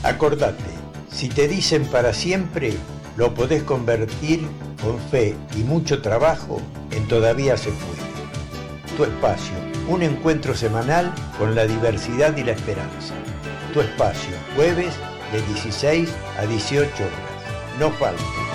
Acordate, si te dicen para siempre, lo podés convertir con fe y mucho trabajo en todavía se puede. Tu espacio, un encuentro semanal con la diversidad y la esperanza. Tu espacio, jueves de 16 a 18 horas. No faltes.